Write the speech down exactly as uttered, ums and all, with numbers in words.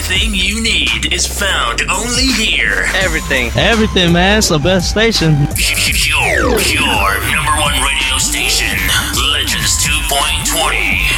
Everything you need is found only here. Everything. Everything, man. It's the best station. Your, your number one radio station.